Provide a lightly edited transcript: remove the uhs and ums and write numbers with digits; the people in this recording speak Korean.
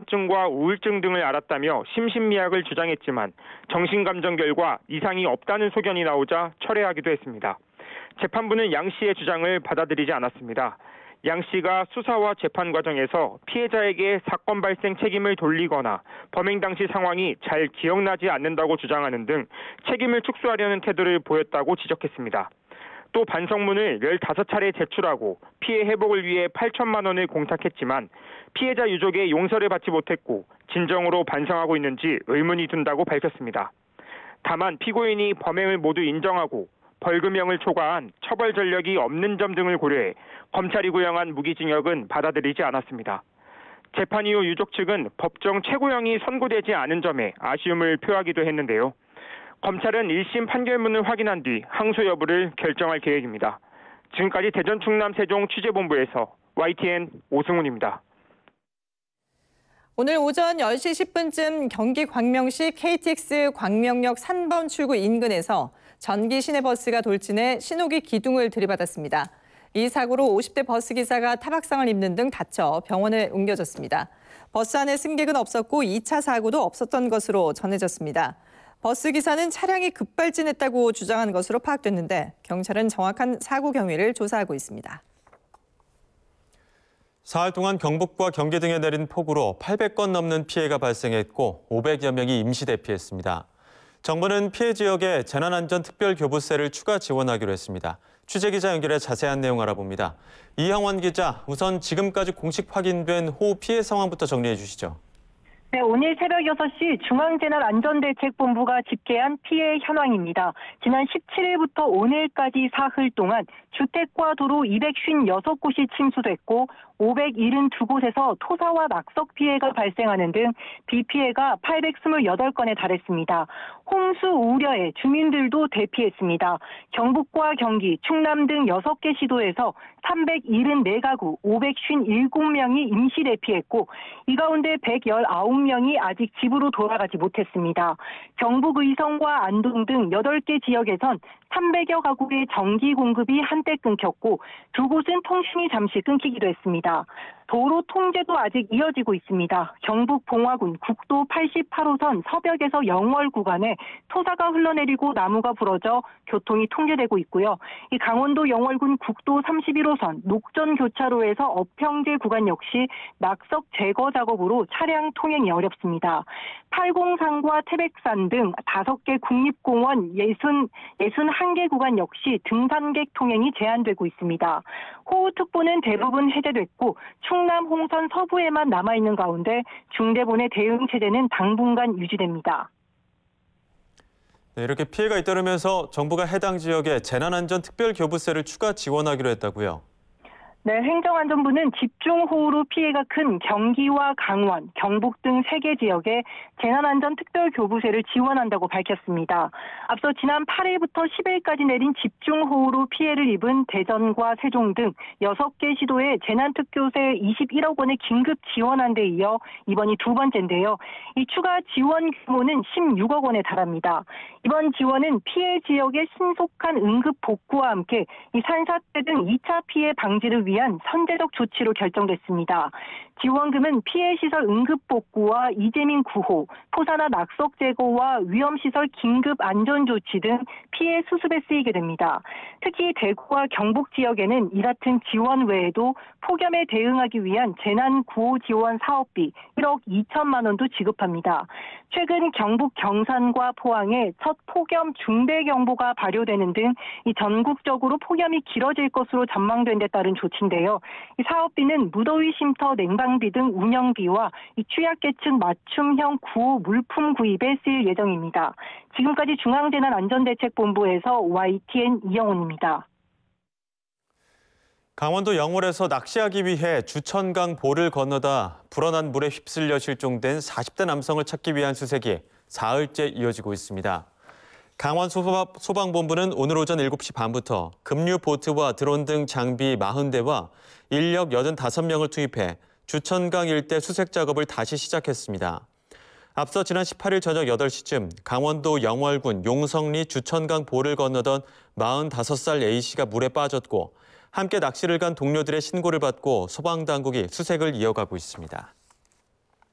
공포증과 우울증 등을 앓았다며 심신미약을 주장했지만 정신감정 결과 이상이 없다는 소견이 나오자 철회하기도 했습니다. 재판부는 양 씨의 주장을 받아들이지 않았습니다. 양 씨가 수사와 재판 과정에서 피해자에게 사건 발생 책임을 돌리거나 범행 당시 상황이 잘 기억나지 않는다고 주장하는 등 책임을 축소하려는 태도를 보였다고 지적했습니다. 또 반성문을 15차례 제출하고 피해 회복을 위해 8천만 원을 공탁했지만 피해자 유족의 용서를 받지 못했고 진정으로 반성하고 있는지 의문이 든다고 밝혔습니다. 다만 피고인이 범행을 모두 인정하고 벌금형을 초과한 처벌 전력이 없는 점 등을 고려해 검찰이 구형한 무기징역은 받아들이지 않았습니다. 재판 이후 유족 측은 법정 최고형이 선고되지 않은 점에 아쉬움을 표하기도 했는데요. 검찰은 1심 판결문을 확인한 뒤 항소 여부를 결정할 계획입니다. 지금까지 대전 충남 세종 취재본부에서 YTN 오승훈입니다. 오늘 오전 10시 10분쯤 경기 광명시 KTX 광명역 3번 출구 인근에서 전기 시내버스가 돌진해 신호기 기둥을 들이받았습니다. 이 사고로 50대 버스기사가 타박상을 입는 등 다쳐 병원에 옮겨졌습니다. 버스 안에 승객은 없었고 2차 사고도 없었던 것으로 전해졌습니다. 버스기사는 차량이 급발진했다고 주장한 것으로 파악됐는데 경찰은 정확한 사고 경위를 조사하고 있습니다. 사흘 동안 경북과 경기 등에 내린 폭우로 800건 넘는 피해가 발생했고 500여 명이 임시 대피했습니다. 정부는 피해 지역에 재난안전특별교부세를 추가 지원하기로 했습니다. 취재기자 연결해 자세한 내용 알아봅니다. 이형원 기자, 우선 지금까지 공식 확인된 호우 피해 상황부터 정리해 주시죠. 네, 오늘 새벽 6시 중앙재난안전대책본부가 집계한 피해 현황입니다. 지난 17일부터 오늘까지 사흘 동안 주택과 도로 256곳이 침수됐고 572곳에서 토사와 낙석 피해가 발생하는 등 비 피해가 828건에 달했습니다. 홍수 우려에 주민들도 대피했습니다. 경북과 경기, 충남 등 6개 시도에서 374가구 557명이 임시 대피했고 이 가운데 119명이 아직 집으로 돌아가지 못했습니다. 경북 의성과 안동 등 8개 지역에선 300여 가구의 전기 공급이 한때 끊겼고 2곳은 통신이 잠시 끊기기도 했습니다. 도로 통제도 아직 이어지고 있습니다. 경북 봉화군 국도 88호선 서벽에서 영월 구간에 토사가 흘러내리고 나무가 부러져 교통이 통제되고 있고요. 이 강원도 영월군 국도 31호선 녹전 교차로에서 업평제 구간 역시 낙석 제거 작업으로 차량 통행이 어렵습니다. 팔공산과 태백산 등 5개 국립공원 61개 구간 역시 등산객 통행이 제한되고 있습니다. 호우특보는 대부분 해제됐고 충남 홍선 서부에만 남아있는 가운데 중대본의 대응 체제는 당분간 유지됩니다. 네, 이렇게 피해가 잇따르면서 정부가 해당 지역에 재난안전특별교부세를 추가 지원하기로 했다고요. 네, 행정안전부는 집중호우로 피해가 큰 경기와 강원, 경북 등 3개 지역에 재난안전특별교부세를 지원한다고 밝혔습니다. 앞서 지난 8일부터 10일까지 내린 집중호우로 피해를 입은 대전과 세종 등 6개 시도에 재난특교세 21억 원을 긴급 지원한 데 이어 이번이 두 번째인데요. 이 추가 지원 규모는 16억 원에 달합니다. 이번 지원은 피해 지역의 신속한 응급 복구와 함께 이 산사태 등 2차 피해 방지를 위한 선제적 조치로 결정됐습니다. 지원금은 피해시설 응급복구와 이재민 구호, 토사나 낙석 제거와 위험시설 긴급 안전조치 등 피해 수습에 쓰이게 됩니다. 특히 대구와 경북 지역에는 이 같은 지원 외에도 폭염에 대응하기 위한 재난구호 지원 사업비 1억 2천만 원도 지급합니다. 최근 경북 경산과 포항에 첫 폭염 중대경보가 발효되는 등 이 전국적으로 폭염이 길어질 것으로 전망된 데 따른 조치인데요. 이 사업비는 무더위 쉼터 냉방비 등 운영비와 이 취약계층 맞춤형 구호 물품 구입에 쓰일 예정입니다. 지금까지 중앙재난안전대책본부에서 YTN 이영훈입니다. 강원도 영월에서 낚시하기 위해 주천강 보를 건너다 불어난 물에 휩쓸려 실종된 40대 남성을 찾기 위한 수색이 사흘째 이어지고 있습니다. 강원 소방본부는 오늘 오전 7시 반부터 급류 보트와 드론 등 장비 40대와 인력 85명을 투입해 주천강 일대 수색 작업을 다시 시작했습니다. 앞서 지난 18일 저녁 8시쯤 강원도 영월군 용성리 주천강 보를 건너던 45살 A씨가 물에 빠졌고 함께 낚시를 간 동료들의 신고를 받고 소방당국이 수색을 이어가고 있습니다.